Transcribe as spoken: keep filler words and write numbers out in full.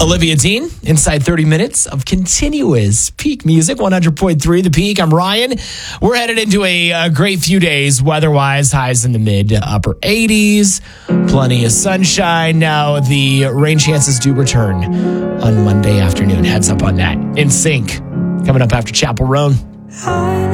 Olivia Dean, inside thirty minutes of continuous peak music, one hundred point three The Peak. I'm Ryan. We're headed into a, a great few days weather-wise, highs in the mid to upper eighties, plenty of sunshine. Now, the rain chances do return on Monday afternoon. Heads up on that. In Sync, coming up after Chapel Roan.